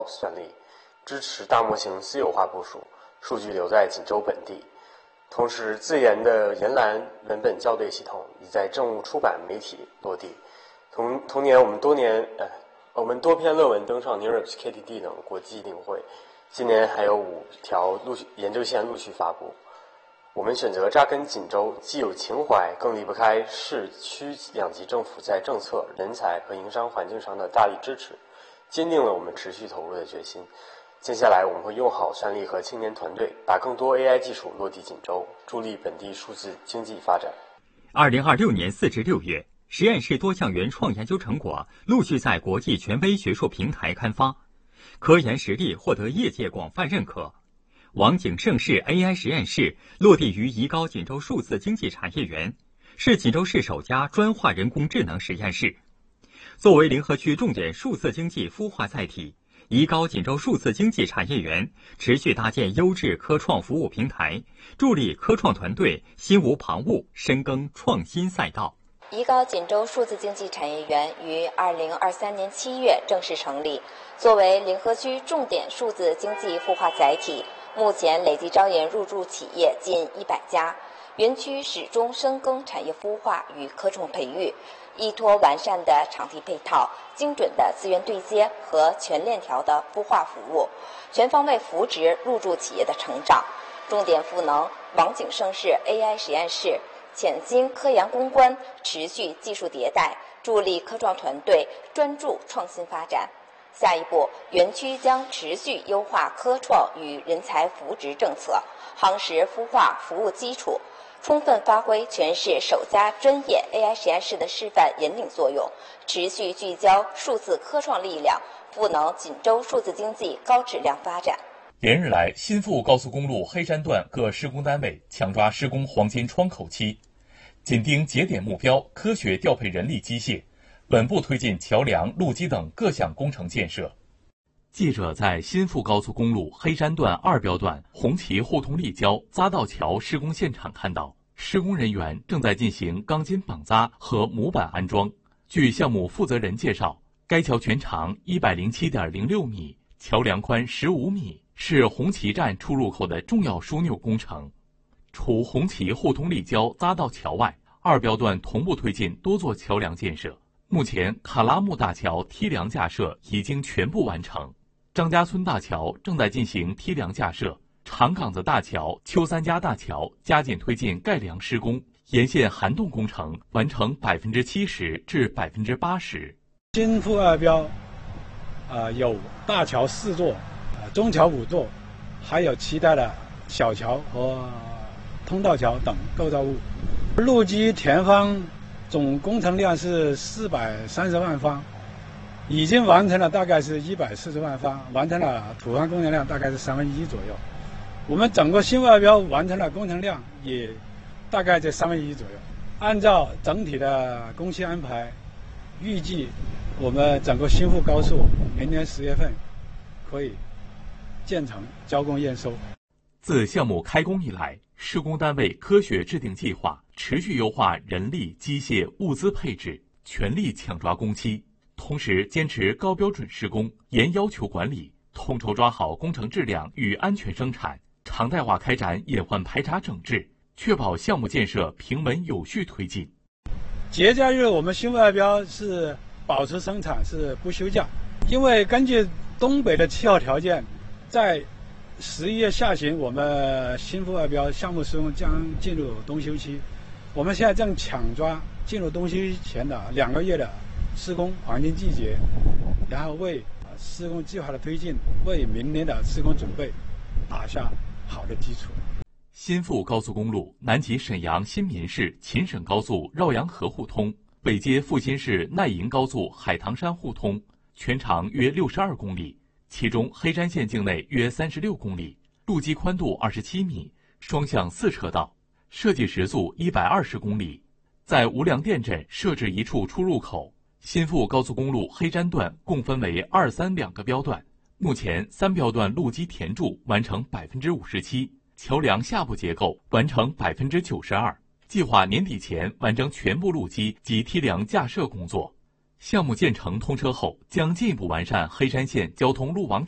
算力，支持大模型私有化部署，数据留在锦州本地。同时，自研的研蓝文本校对系统已在政务出版媒体落地。同年，我们多篇论文登上 NeurIPS KDD 等国际例会。今年还有5条研究线陆续发布。我们选择扎根锦州，既有情怀，更离不开市区2级政府在政策、人才和营商环境上的大力支持，坚定了我们持续投入的决心。接下来，我们会用好算力和青年团队，把更多 AI 技术落地锦州，助力本地数字经济发展。 2026年4至6月，实验室多项原创研究成果陆续在国际权威学术平台刊发，科研实力获得业界广泛认可。网景盛世 AI 实验室落地于宜高锦州数字经济产业园，是锦州市首家专化人工智能实验室。作为临河区重点数字经济孵化载体，宜高锦州数字经济产业园持续搭建优质科创服务平台，助力科创团队心无旁骛，深耕创新赛道。 宜高锦州数字经济产业园于2023年7月正式成立，作为临河区重点数字经济孵化载体，目前累计招研入驻企业近100家。园区始终深耕产业孵化与科创培育，依托完善的场地配套、精准的资源对接和全链条的孵化服务，全方位扶植入驻企业的成长。重点赋能网景盛世 AI 实验室，潜心科研攻关，持续技术迭代，助力科创团队专注创新发展。下一步，园区将持续优化科创与人才扶植政策，夯实孵化服务基础，充分发挥全市首家专业 AI 实验室的示范引领作用，持续聚焦数字科创力量，赋能锦州数字经济高质量发展。 连日来，新富高速公路黑山段各施工单位强抓施工黄金窗口期，紧盯节点目标，科学调配人力机械，稳步推进桥梁、路基等各项工程建设。记者在新富高速公路黑山段2标段红旗互通立交匝道桥施工现场看到，施工人员正在进行钢筋绑扎和模板安装。据项目负责人介绍，该桥全长107.06米，桥梁宽15米，是红旗站出入口的重要枢纽工程。除红旗互通立交匝道桥外，2标段同步推进多座桥梁建设。目前，卡拉木大桥梯梁架设已经全部完成，张家村大桥正在进行梯梁架设，长岗子大桥、邱三家大桥加紧推进盖梁施工，沿线涵洞工程完成70%至80%。 新富2标，有大桥4座，中桥5座，还有其他的小桥和通道桥等构造物。路基填方总工程量是430万方，已经完成了大概是140万方，完成了土方工程量大概是1/3左右。我们整个新富2标完成了工程量也大概在1/3左右。按照整体的工期安排，预计我们整个新富高速明年10月份可以建成交工验收。 自项目开工以来，施工单位科学制定计划，持续优化人力、机械、物资配置，全力抢抓工期，同时坚持高标准施工、严要求管理，统筹抓好工程质量与安全生产，常态化开展隐患排查整治，确保项目建设平稳有序推进。 节假日我们新富2标是保持生产，是不休假，因为根据东北的气候条件，在11月下旬，我们新富2标项目施工将进入冬休期。我们现在正抢抓进入冬休前的2个月的施工黄金季节，然后为施工计划的推进，为明年的施工准备打下好的基础。 新富高速公路南及沈阳新民市秦沈高速绕阳河互通，北接阜新市奈银高速海棠山互通，全长约62公里。其中黑山县境内约36公里，路基宽度27米，双向4车道，设计时速120公里。在无梁店镇设置一处出入口。新富高速公路黑山段共分为2、3两个标段，目前3标段路基填筑完成57%，桥梁下部结构完成92%，计划年底前完成全部路基及梯梁架设工作。项目建成通车后，将进一步完善黑山县交通路网